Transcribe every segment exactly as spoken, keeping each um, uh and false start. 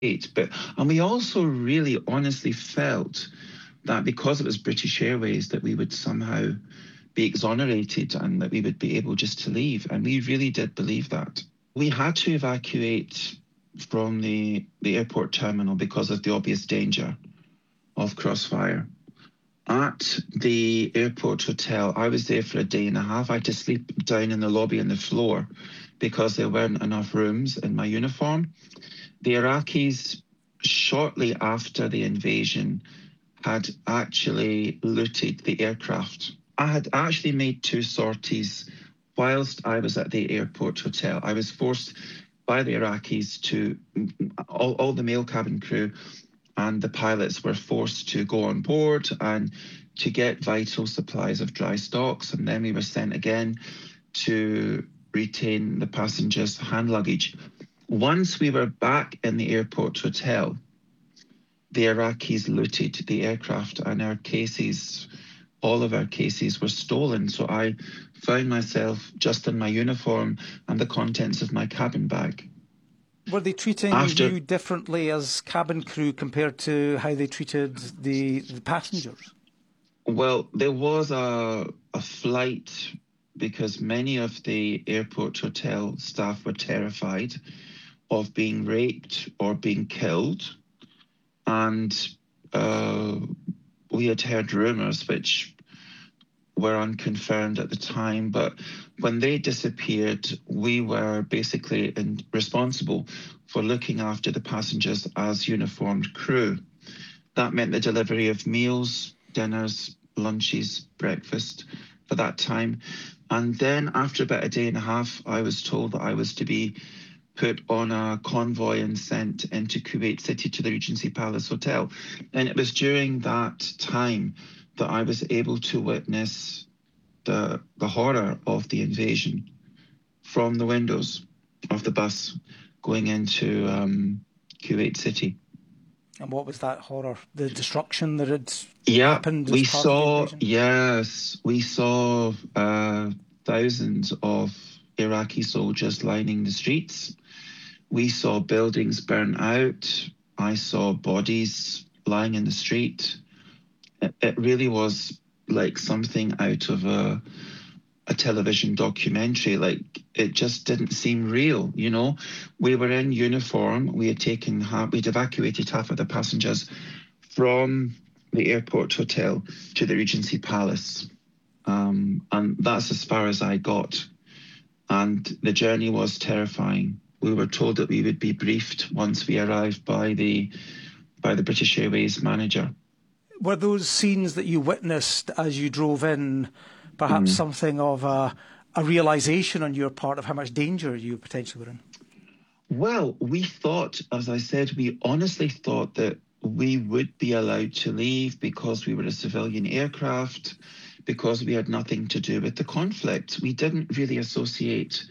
But and we also really honestly felt that because it was British Airways that we would somehow be exonerated and that we would be able just to leave. And we really did believe that. We had to evacuate from the, the airport terminal because of the obvious danger of crossfire. At the airport hotel, I was there for a day and a half. I had to sleep down in the lobby on the floor because there weren't enough rooms in my uniform. The Iraqis, shortly after the invasion, had actually looted the aircraft. I had actually made two sorties whilst I was at the airport hotel. I was forced by the Iraqis to, all, all the male cabin crew and the pilots were forced to go on board and to get vital supplies of dry stocks. And then we were sent again to retain the passengers' hand luggage. Once we were back in the airport hotel, the Iraqis looted the aircraft and our cases, all of our cases were stolen. So I found myself just in my uniform and the contents of my cabin bag. Were they treating After, you differently as cabin crew compared to how they treated the, the passengers? Well, there was a, a flight because many of the airport hotel staff were terrified of being raped or being killed. And uh, we had heard rumours which were unconfirmed at the time, but when they disappeared, we were basically in, responsible for looking after the passengers as uniformed crew. That meant the delivery of meals, dinners, lunches, breakfast for that time. And then after about a day and a half, I was told that I was to be put on a convoy and sent into Kuwait City to the Regency Palace Hotel. And it was during that time that I was able to witness the, the horror of the invasion from the windows of the bus going into um, Kuwait City. And what was that horror? The destruction that had yeah, happened as we part saw, of the invasion? Yes, we saw uh, thousands of Iraqi soldiers lining the streets. We saw buildings burn out. I saw bodies lying in the street. It, it really was like something out of a, a television documentary. Like, it just didn't seem real, you know? We were in uniform. We had taken half, we'd evacuated half of the passengers from the airport hotel to the Regency Palace. Um, and that's as far as I got. And the journey was terrifying. We were told that we would be briefed once we arrived by the by the British Airways manager. Were those scenes that you witnessed as you drove in perhaps mm. something of a, a realisation on your part of how much danger you potentially were in? Well, we thought, as I said, we honestly thought that we would be allowed to leave because we were a civilian aircraft, because we had nothing to do with the conflict. We didn't really associate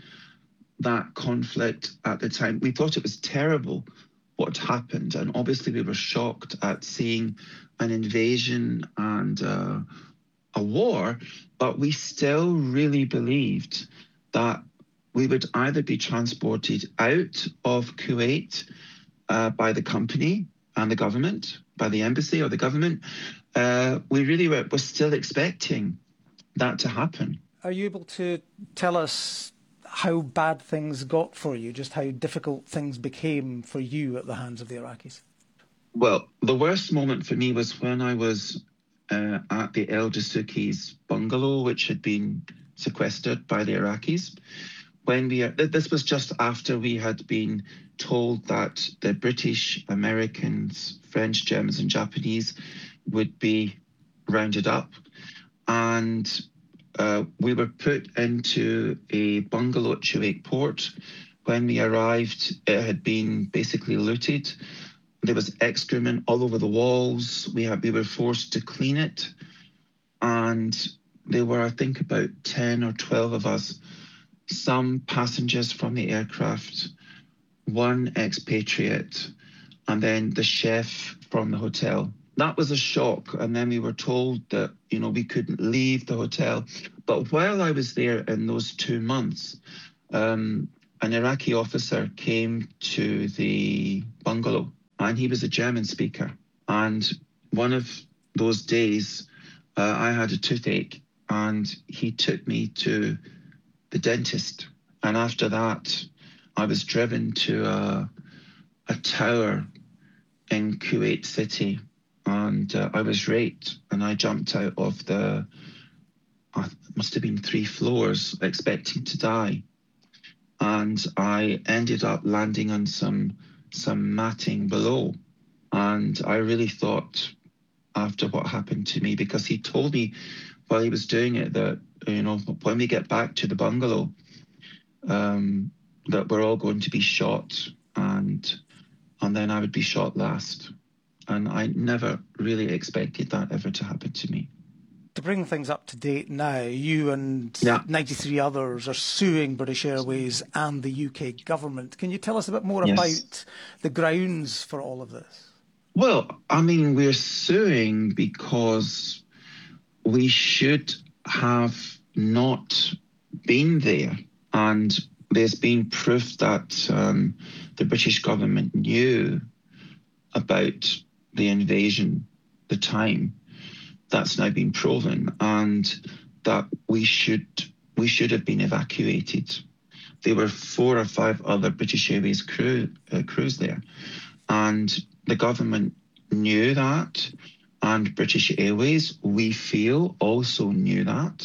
that conflict at the time. We thought it was terrible what happened, and obviously we were shocked at seeing an invasion and uh, a war, but we still really believed that we would either be transported out of Kuwait uh, by the company and the government, by the embassy or the government. Uh, we really were, were still expecting that to happen. Are you able to tell us how bad things got for you, just how difficult things became for you at the hands of the Iraqis? Well, the worst moment for me was when I was uh, at the El Dasuki's bungalow, which had been sequestered by the Iraqis. When we, this was just after we had been told that the British, Americans, French, Germans and Japanese would be rounded up. And uh, we were put into a bungalow at Shuaik Port. When we arrived, it had been basically looted. There was excrement all over the walls. We had, we were forced to clean it. And there were, I think, about ten or twelve of us, some passengers from the aircraft, one expatriate, and then the chef from the hotel. That was a shock. And then we were told that, you know, we couldn't leave the hotel. But while I was there in those two months, um, an Iraqi officer came to the bungalow and he was a German speaker. And one of those days, uh, I had a toothache, and he took me to the dentist. And after that, I was driven to a, a tower in Kuwait City, and uh, I was raped, and I jumped out of the, uh, must have been three floors, expecting to die. And I ended up landing on some some matting below. And I really thought, after what happened to me, because he told me while he was doing it that, you know, when we get back to the bungalow, um, that we're all going to be shot, and and then I would be shot last. And I never really expected that ever to happen to me. To bring things up to date now, you and yeah. ninety-three others are suing British Airways and the U K government. Can you tell us a bit more yes. about the grounds for all of this? Well, I mean, we're suing because we should have not been there. And there's been proof that um, the British government knew about the invasion, the time. That's now been proven, and that we should we should have been evacuated. There were four or five other British Airways crew, uh, crews there, and the government knew that, and British Airways, we feel, also knew that,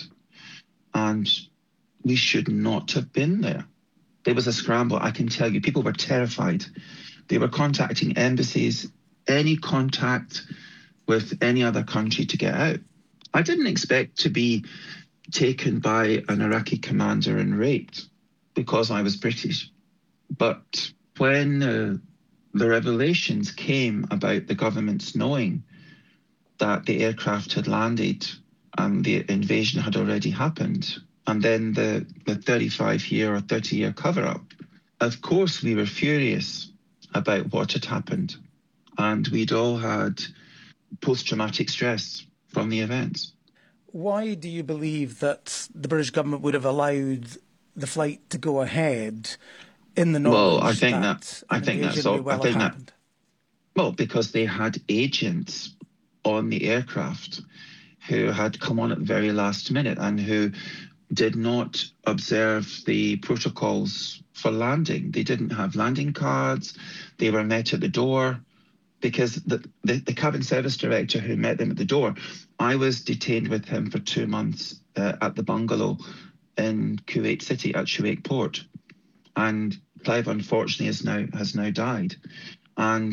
and we should not have been there. There was a scramble, I can tell you. People were terrified. They were contacting embassies, any contact with any other country to get out. I didn't expect to be taken by an Iraqi commander and raped because I was British. But when uh, the revelations came about the government's knowing that the aircraft had landed and the invasion had already happened, and then the, the thirty-five year or thirty year cover-up, of course we were furious about what had happened. And we'd all had post-traumatic stress from the events. Why do you believe that the British government would have allowed the flight to go ahead in the knowledge well, I think that, that I think that's all. Well I think happened? that well, because they had agents on the aircraft who had come on at the very last minute and who did not observe the protocols for landing. They didn't have landing cards. They were met at the door. Because the, the, the cabin service director who met them at the door, I was detained with him for two months uh, at the bungalow in Kuwait City at Shuaik Port. And Clive, unfortunately, has now, has now died. And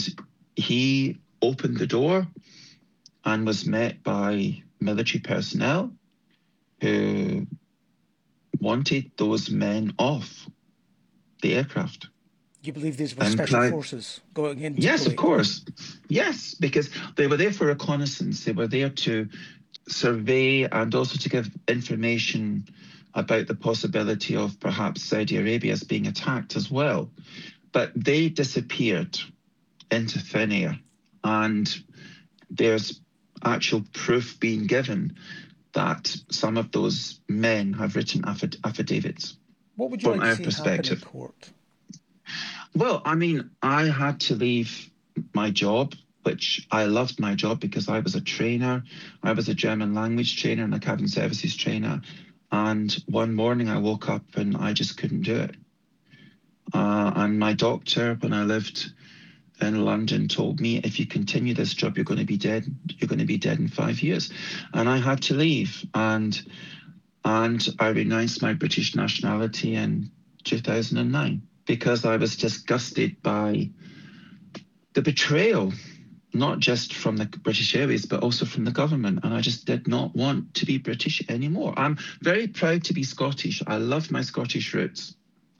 he opened the door and was met by military personnel who wanted those men off the aircraft. You believe these were and special Clive, forces going into Yes, Kuwait? Of course. Yes, because they were there for reconnaissance. They were there to survey and also to give information about the possibility of perhaps Saudi Arabia being attacked as well. But they disappeared into thin air. And there's actual proof being given that some of those men have written affid- affidavits. What would you from like our to see perspective. happen in court? Well, I mean, I had to leave my job, which I loved my job because I was a trainer. I was a German language trainer and a cabin services trainer. And one morning I woke up and I just couldn't do it. Uh, and my doctor, when I lived in London, told me, if you continue this job, you're going to be dead. You're going to be dead in five years. And I had to leave. And, and I renounced my British nationality in two thousand nine. Because I was disgusted by the betrayal, not just from the British Airways, but also from the government. And I just did not want to be British anymore. I'm very proud to be Scottish. I love my Scottish roots.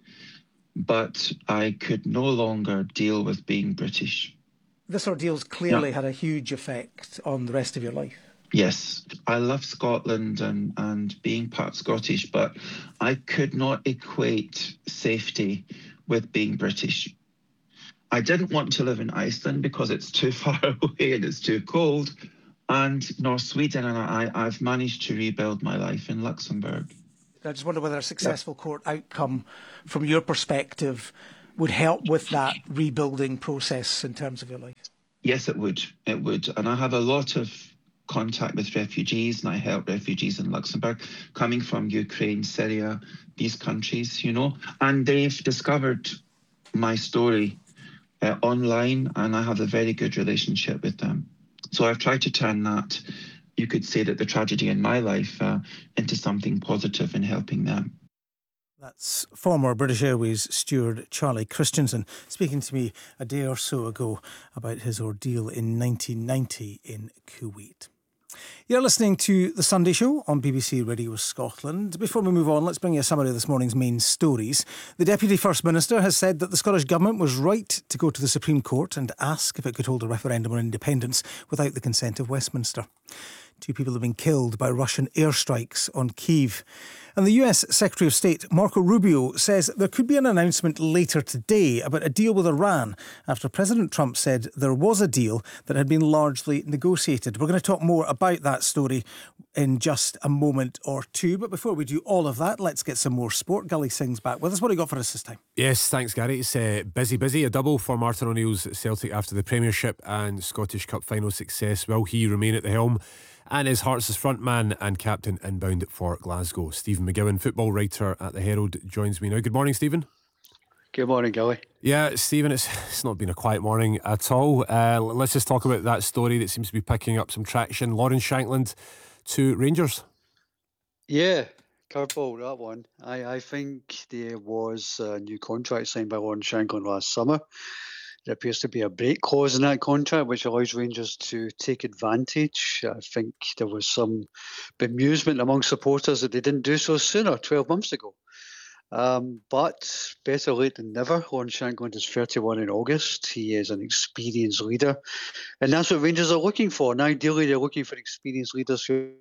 But I could no longer deal with being British. This ordeal's clearly Yeah. had a huge effect on the rest of your life. Yes, I love Scotland and, and being part Scottish, but I could not equate safety with being British. I didn't want to live in Iceland because it's too far away and it's too cold, and nor Sweden, and I, I've managed to rebuild my life in Luxembourg. I just wonder whether a successful court outcome, from your perspective, would help with that rebuilding process in terms of your life? Yes, it would. It would. And I have a lot of contact with refugees, and I help refugees in Luxembourg coming from Ukraine, Syria, these countries, you know, and they've discovered my story uh, online, and I have a very good relationship with them. So I've tried to turn that, you could say that the tragedy in my life, uh, into something positive in helping them. That's former British Airways steward Charlie Christensen speaking to me a day or so ago about his ordeal in nineteen ninety in Kuwait. You're listening to The Sunday Show on B B C Radio Scotland. Before we move on, let's bring you a summary of this morning's main stories. The Deputy First Minister has said that the Scottish Government was right to go to the Supreme Court and ask if it could hold a referendum on independence without the consent of Westminster. Two people have been killed by Russian airstrikes on Kyiv. And the U S Secretary of State, Marco Rubio, says there could be an announcement later today about a deal with Iran after President Trump said there was a deal that had been largely negotiated. We're going to talk more about that story in just a moment or two. But before we do all of that, let's get some more sport. Gully Singh's back with us. What have you got for us this time? Yes, thanks, Gary. It's uh, busy, busy. A double for Martin O'Neill's Celtic after the Premiership and Scottish Cup final success. Will he remain at the helm? And is Hearts' front man and captain inbound for Glasgow? Stephen McGowan, football writer at the Herald, joins me now. Good morning, Stephen. Good morning, Gully. Yeah, Stephen, it's, it's not been a quiet morning at all. Uh, let's just talk about that story that seems to be picking up some traction. Lawrence Shankland to Rangers. Yeah, curveball, that one. I, I think there was a new contract signed by Lawrence Shankland last summer. There appears to be a break clause in that contract, which allows Rangers to take advantage. I think there was some bemusement among supporters that they didn't do so sooner, twelve months ago. Um, but better late than never. Lawrence Shankland is thirty-one in August. He is an experienced leader. And that's what Rangers are looking for. And ideally, they're looking for experienced leaders who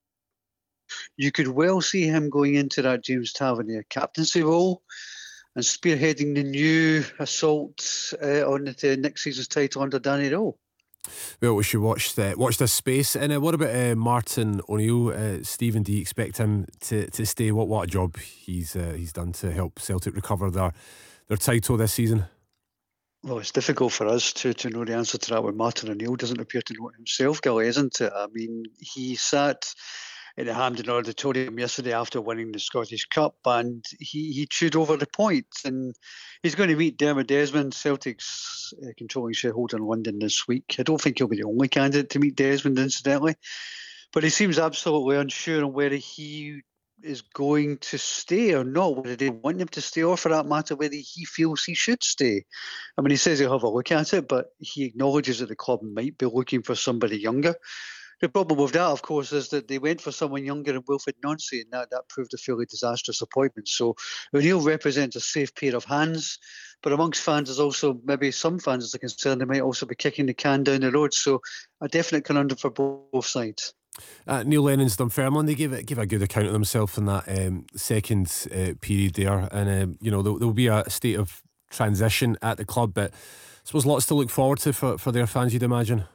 you could well see him going into that James Tavernier captaincy role and spearheading the new assault uh, on the next season's title under Danny Rowe. Well, we should watch the, watch this space. And uh, what about uh, Martin O'Neill? Uh, Stephen, do you expect him to, to stay? What what a job he's uh, he's done to help Celtic recover their their title this season? Well, it's difficult for us to, to know the answer to that when Martin O'Neill doesn't appear to know it himself, Gilly, isn't it? I mean, he sat in the Hampden Auditorium yesterday after winning the Scottish Cup, and he, he chewed over the point. And he's going to meet Dermot Desmond, Celtic's uh, controlling shareholder in London this week. I don't think he'll be the only candidate to meet Desmond, incidentally. But he seems absolutely unsure on whether he is going to stay or not, whether they want him to stay, or for that matter, whether he feels he should stay. I mean, he says he'll have a look at it, but he acknowledges that the club might be looking for somebody younger. The problem with that, of course, is that they went for someone younger than Wilfred Nancy, and that, that proved a fairly disastrous appointment. So O'Neill represents a safe pair of hands, but amongst fans, there's also maybe some fans that are concerned they might also be kicking the can down the road. So a definite conundrum for both sides. Uh, Neil Lennon's Dunfermline, they gave it give a good account of themselves in that um, second uh, period there, and um, you know there will be a state of transition at the club, but I suppose lots to look forward to for, for their fans, you'd imagine.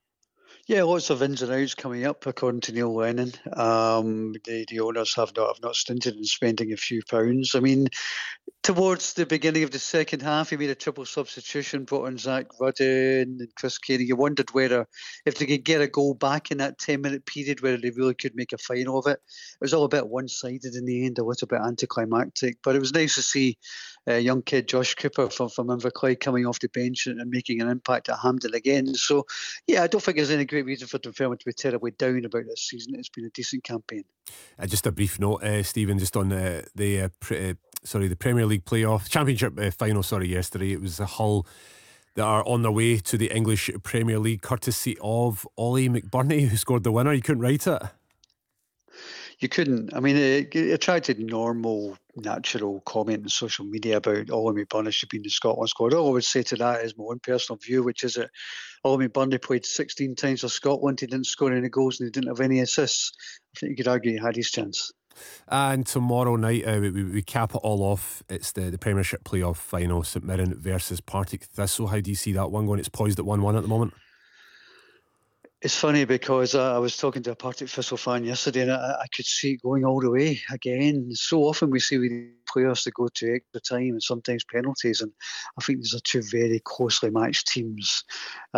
Yeah, lots of ins and outs coming up, according to Neil Lennon. Um, the, the owners have not have not stinted in spending a few pounds. I mean, towards the beginning of the second half, he made a triple substitution, brought in Zach Rudden and Chris Carey. You wondered whether, if they could get a goal back in that ten-minute period, whether they really could make a final of it. It was all a bit one-sided in the end, a little bit anticlimactic. But it was nice to see a young kid, Josh Cooper from, from Inverclyde, coming off the bench and, and making an impact at Hampden again. So, yeah, I don't think there's any great reason for Dunfermline to be terribly down about this season. It's been a decent campaign. Uh, just a brief note, uh, Stephen, just on uh, the uh, pre- uh, sorry the Premier League playoff Championship uh, final. Sorry, yesterday it was the Hull that are on their way to the English Premier League, courtesy of Ollie McBurney, who scored the winner. You couldn't write it. You couldn't. I mean, it, it attracted normal, natural comment on social media about Ollie McBurney should be in the Scotland squad. All I would say to that is my own personal view, which is that Ollie McBurney played sixteen times for Scotland. He didn't score any goals and he didn't have any assists. I think you could argue he had his chance. And tomorrow night, uh, we, we cap it all off. It's the, the Premiership playoff final, St Mirren versus Partick Thistle. How do you see that one going? It's poised at one one at the moment. It's funny because uh, I was talking to a Partick Thistle fan yesterday, and I, I could see it going all the way again. So often we see with players that go to extra time and sometimes penalties, and I think these are two very closely matched teams.